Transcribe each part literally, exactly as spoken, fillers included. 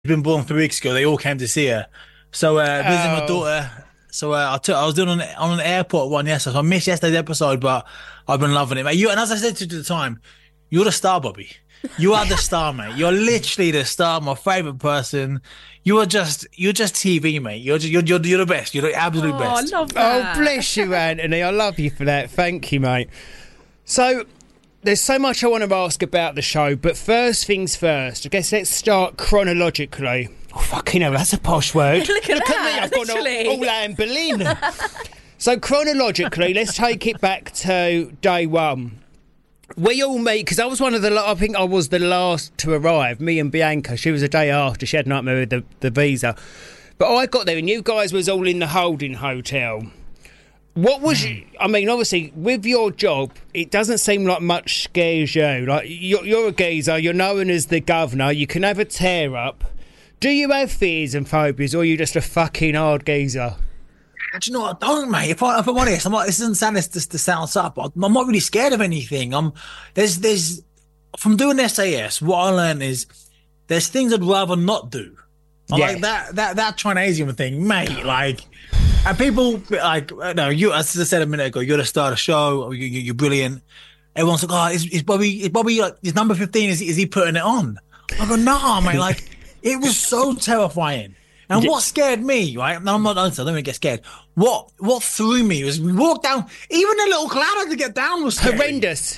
been born three weeks ago. They all came to see her. So uh, visiting my Oh, daughter. So uh, I took. I was doing on on an airport one yesterday. So I missed yesterday's episode, but I've been loving it, mate. You and as I said to you at the time, you're the star, Bobby. You are the star, mate. You're literally the star. My favorite person. You are just. You're just T V, mate. You're just. You're you're, you're the best. You're the absolute Oh, I best. love oh, that. bless you, Anthony. I love you for that. Thank you, mate. So, there's so much I want to ask about the show, but first things first. I guess let's start chronologically. Oh, fucking hell, that's a posh word. Look at that, me, I've got all, literally. all Anne Boleyn. So, chronologically, let's take it back to day one. We all meet, because I was one of the, la- I think I was the last to arrive, me and Bianca. She was a day after, she had nightmare with the, the visa. But I got there and you guys was all in the holding hotel. What was, you, I mean, obviously, with your job, it doesn't seem like much scares you. Like, you're, you're a geezer, you're known as the governor, you can have a tear up. Do you have fears and phobias, or are you just a fucking hard geezer? Do you know what? I don't, mate. If, I, if I'm honest, I'm not, this doesn't sound this, this, this sounds up. I'm not really scared of anything. I'm there's there's from doing S A S. What I learned is there's things I'd rather not do. I'm Yeah. Like that that that Trinasium thing, mate. Like, and people like no, you as I said a minute ago, you're the star of the show. You, you, you're brilliant. Everyone's like, oh, is, is Bobby? Is Bobby like is number fifteen? Is he, is he putting it on? I go, nah, mate. Like, it was so terrifying. And what scared me, right? And I'm not, I don't really get scared. What what threw me was we walked down. Even the little cloud to get down was scary. Horrendous.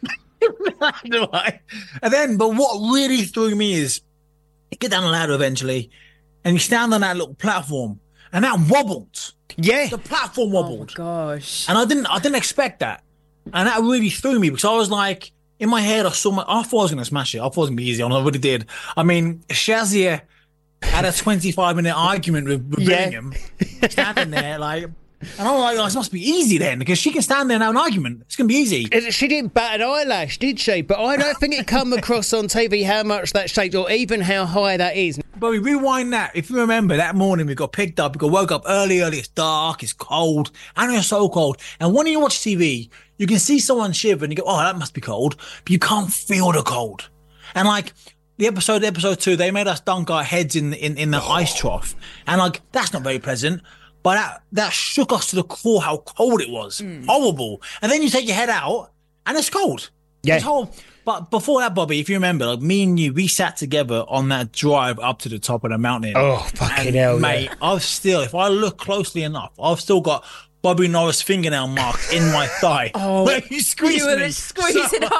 Right? And then, but what really threw me is you get down the ladder eventually, and you stand on that little platform, and that wobbled. Yeah. The platform Oh, wobbled, gosh. and I didn't I didn't expect that, and that really threw me because I was like, in my head, I saw my. I thought I was gonna smash it. I thought it was gonna be easy, and I really did. I mean, Shazia had a twenty-five minute argument with, with Yeah. Billingham, standing there like, and I'm like, oh, this must be easy then because she can stand there and have an argument. It's gonna be easy. She didn't bat an eyelash, did she? But I don't think it come across on T V how much that shakes or even how high that is. But we rewind that. If you remember that morning, we got picked up. We got woke up early, early. It's dark. It's cold. And it's so cold. And when you watch T V, you can see someone shiver and you go, oh, that must be cold. But you can't feel the cold. And like the episode, episode two, they made us dunk our heads in, in, in the ice trough. And like, that's not very pleasant. But that, that shook us to the core how cold it was. Horrible. And then you take your head out and it's cold. Yeah. It's horrible. But before that, Bobby, if you remember, like me and you, we sat together on that drive up to the top of the mountain. Oh, fucking And, hell, mate! yeah. I've still, if I look closely enough, I've still got Bobby Norris fingernail marks in my thigh. Oh, where you squeezed You were me. squeezing So-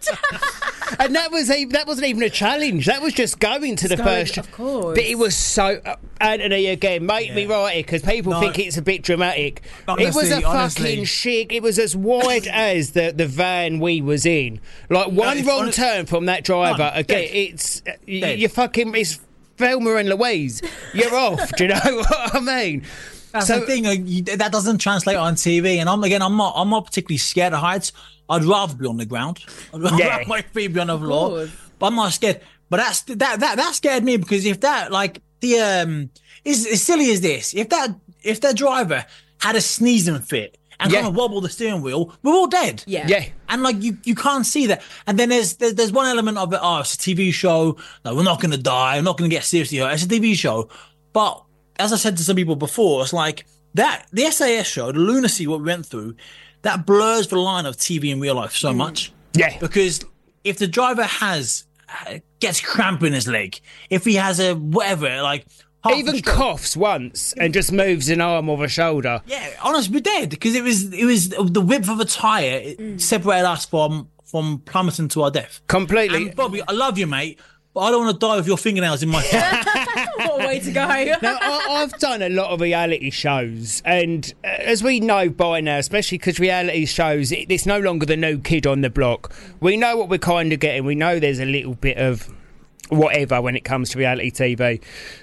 hard. And that was even, that wasn't even a challenge. That was just going to the going, first. of course. But it was so. Uh, Anthony, again, make me Yeah. right here because people No. think it's a bit dramatic. it was Honestly, a honestly. fucking shit. It was as wide as the, the van we was in. Like one if wrong honest- turn from that driver. None. Again, Dead. it's uh, y- Dead. you're fucking. It's Velma and Louise. You're off. Do you know what I mean? That's So- the thing. uh, you- That doesn't translate on T V. And I'm again, I'm not, I'm not particularly scared of heights. I'd rather be on the ground. I'd rather Yeah. have my feet be on the floor. course. But I'm not scared. But that's that that that scared me because if that like the um is as silly as this, if that if that driver had a sneezing fit and Yeah. kind of wobbled the steering wheel, we're all dead. Yeah. Yeah. And like you, you can't see that. And then there's, there's there's one element of it. Oh, it's a T V show. No, we're not going to die. We're not going to get seriously hurt. It's a T V show. But as I said to some people before, it's like that the S A S show, the lunacy what we went through, that blurs the line of T V and real life so much. Yeah. Because if the driver has gets cramp in his leg, if he has a whatever, like half a Even stroke- coughs once and just moves an arm or a shoulder. yeah, honestly, we're dead because it was it was the width of a tire it separated us from from plummeting to our death. Completely. And Bobby, I love you, mate, but I don't want to die with your fingernails in my thigh. What a way to go. Now, I, I've done a lot of reality shows, and uh, as we know by now, especially because reality shows, it, it's no longer the new kid on the block. We know what we're kind of getting. We know there's a little bit of whatever when it comes to reality T V.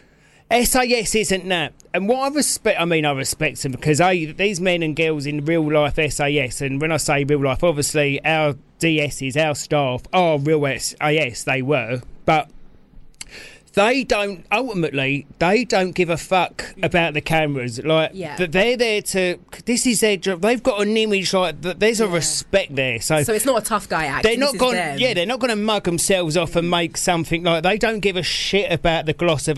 S A S isn't that. And what I respect, I mean, I respect them because I, these men and girls in real life S A S, and when I say real life, obviously our D Ss, our staff are real S A S, they were, but they don't ultimately they don't give a fuck about the cameras. Like Yeah. th- they're there to. This is their job. They've got an image like th- there's a Yeah. respect there. So. So it's not a tough guy act. They're This not is going, them. yeah. They're not going to mug themselves off and make something like. They don't give a shit about the gloss of